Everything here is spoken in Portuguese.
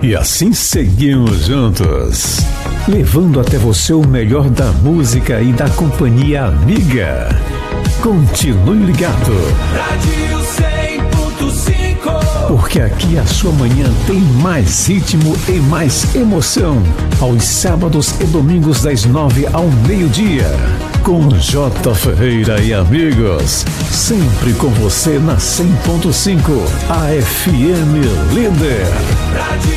E assim seguimos juntos, levando até você o melhor da música e da companhia amiga. Continue ligado. Rádio 100.5. Porque aqui a sua manhã tem mais ritmo e mais emoção. Aos sábados e domingos das 9 ao meio-dia. Com J. Ferreira e amigos. Sempre com você na 100.5. A FM Líder.